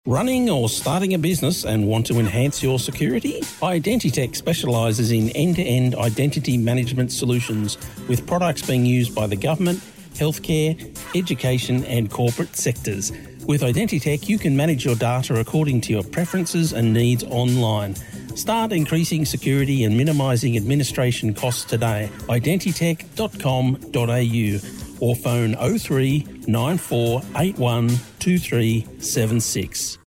Running or starting a business and want to enhance your security? Identitech specialises in end-to-end identity management solutions with products being used by the government, healthcare, education and corporate sectors. With Identitech, you can manage your data according to your preferences and needs online. Start increasing security and minimising administration costs today. Identitech.com.au or phone 03 9481 2376.